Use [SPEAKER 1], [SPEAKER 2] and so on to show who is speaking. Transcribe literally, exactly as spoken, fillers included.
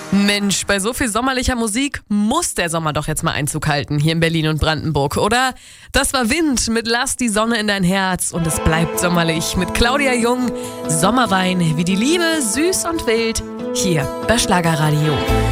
[SPEAKER 1] Mensch, bei so viel sommerlicher Musik muss der Sommer doch jetzt mal Einzug halten, hier in Berlin und Brandenburg, oder? Das war Wind mit Lass die Sonne in dein Herz und es bleibt sommerlich mit Claudia Jung. Sommerwein wie die Liebe, süß und wild, hier bei Schlagerradio.